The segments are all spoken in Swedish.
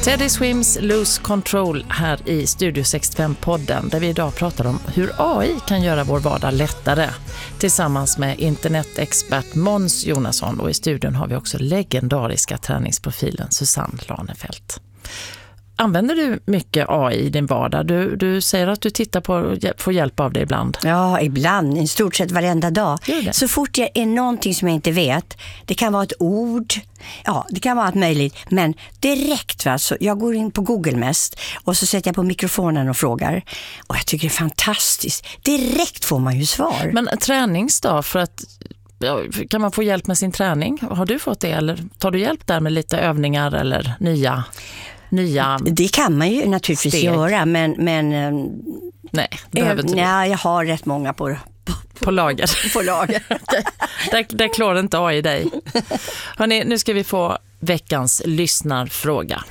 Teddy Swims Lose Control här i Studio 65-podden där vi idag pratar om hur AI kan göra vår vardag lättare tillsammans med internetexpert Måns Jonasson, och i studion har vi också legendariska träningsprofilen Susanne Lanefelt. Använder du mycket AI i din vardag? Du säger att du tittar på, får hjälp av det ibland. Ja, ibland. I stort sett varenda dag. Så fort det är någonting som jag inte vet, det kan vara ett ord, ja, det kan vara allt möjligt, men direkt, va, så jag går in på Google mest och så sätter jag på mikrofonen och frågar. Och jag tycker det är fantastiskt. Direkt får man ju svar. Men träningsdag, för att kan man få hjälp med sin träning? Har du fått det, eller tar du hjälp där med lite övningar eller nya? Det kan man ju naturligtvis göra, men nej, jag har rätt många på lager. På lager. där klarar inte AI dig. Hörrni, nu ska vi få veckans lyssnarfråga.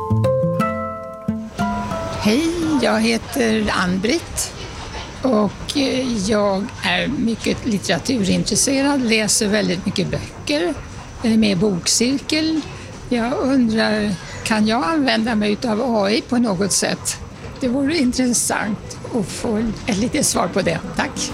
Hej, jag heter Ann-Britt och jag är mycket litteraturintresserad, läser väldigt mycket böcker, är med i bokcirkel. Jag undrar, kan jag använda mig av AI på något sätt? Det vore intressant att få ett litet svar på det. Tack!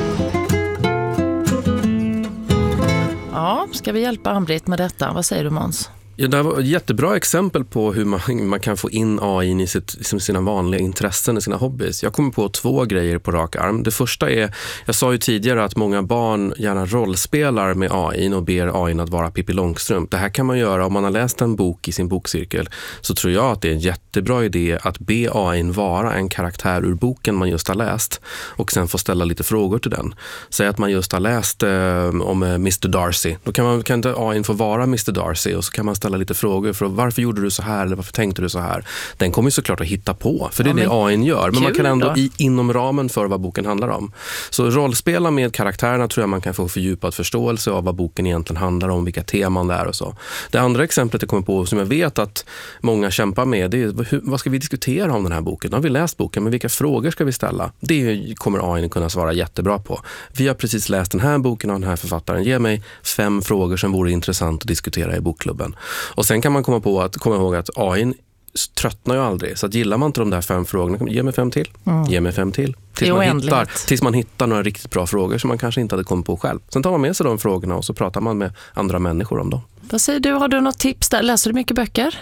Ja, ska vi hjälpa Ann-Britt med detta? Vad säger du, Måns? Ja, det var ett jättebra exempel på hur man kan få in AI i sina vanliga intressen, i sina hobbys. Jag kommer på 2 grejer på rak arm. Det första är, jag sa ju tidigare att många barn gärna rollspelar med AI och ber AI att vara Pippi Långstrump. Det här kan man göra om man har läst en bok i sin bokcirkel. Så tror jag att det är en jättebra idé att be AI vara en karaktär ur boken man just har läst och sen få ställa lite frågor till den. Säg att man just har läst om Mr. Darcy. Då kan inte AI få vara Mr. Darcy och så kan man ställa lite frågor för varför gjorde du så här eller varför tänkte du så här. Den kommer ju såklart att hitta på, för det är det AI gör. Men man kan ändå inom ramen för vad boken handlar om. Så rollspela med karaktärerna tror jag man kan få fördjupad förståelse av vad boken egentligen handlar om, vilka teman det är och så. Det andra exemplet jag kommer på som jag vet att många kämpar med, det är vad ska vi diskutera om den här boken? Har vi läst boken, men vilka frågor ska vi ställa? Det kommer AI kunna svara jättebra på. Vi har precis läst den här boken av den här författaren. Ge mig 5 frågor som vore intressant att diskutera i bokklubben. Och sen kan man komma ihåg att AI tröttnar ju aldrig. Så att gillar man inte de där 5 frågorna, ge mig 5 till. Ge mig 5 till. Tills man hittar några riktigt bra frågor som man kanske inte hade kommit på själv. Sen tar man med sig de frågorna och så pratar man med andra människor om dem. Vad säger du? Har du något tips där? Läser du mycket böcker?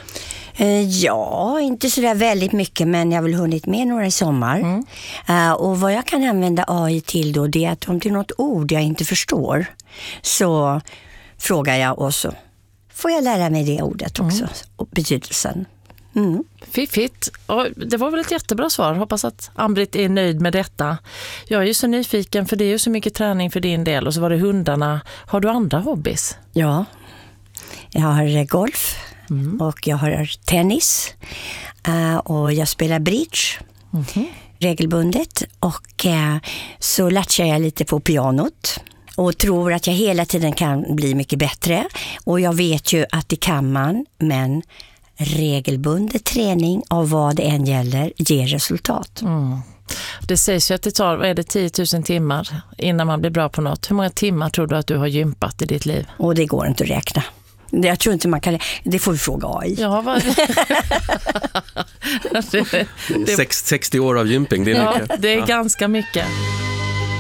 Ja, inte så där väldigt mycket, men jag har väl hunnit med några i sommar. Och vad jag kan använda AI till då, det är att om det är något ord jag inte förstår så frågar jag och så får jag lära mig det ordet också och betydelsen. Fiffigt. Och det var väl ett jättebra svar. Hoppas att Ann-Britt är nöjd med detta. Jag är ju så nyfiken, för det är ju så mycket träning för din del. Och så var det hundarna. Har du andra hobbys? Ja, jag har golf och jag har tennis och jag spelar bridge regelbundet. Och så latchar jag lite på pianot. Och tror att jag hela tiden kan bli mycket bättre. Och jag vet ju att det kan man, men regelbunden träning av vad det än gäller ger resultat. Det sägs ju att det tar 10 000 timmar innan man blir bra på något. Hur många timmar tror du att du har gympat i ditt liv? Och det går inte att räkna. Jag tror inte man kan. Det får vi fråga AI. Ja, 60 år av gymping, det är mycket. Det är ganska mycket.